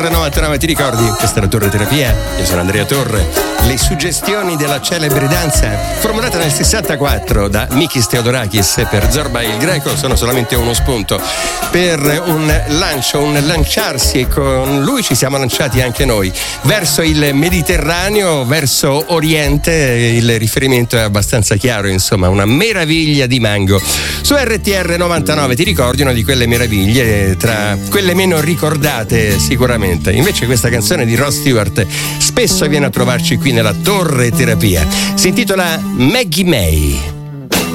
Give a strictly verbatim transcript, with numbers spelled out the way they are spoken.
novantanove, ti ricordi? Questa è la Torre Terapia, io sono Andrea Torre. Le suggestioni della celebre danza formulata nel sessantaquattro da Mikis Theodorakis per Zorba il Greco sono solamente uno spunto per un lancio, un lanciarsi, e con lui ci siamo lanciati anche noi verso il Mediterraneo, verso Oriente. Il riferimento è abbastanza chiaro, insomma, una meraviglia di mango. Su R T R novantanove, ti ricordi, una di quelle meraviglie, tra quelle meno ricordate sicuramente. Invece questa canzone di Rod Stewart spesso viene a trovarci qui nella Torre Terapia. Si intitola Maggie May.